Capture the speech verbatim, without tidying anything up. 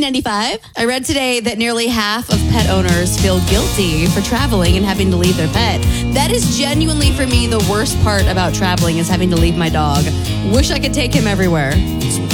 ninety-five. I read today that nearly half of pet owners feel guilty for traveling and having to leave their pet. That is genuinely, for me, the worst part about traveling is having to leave my dog. Wish I could take him everywhere.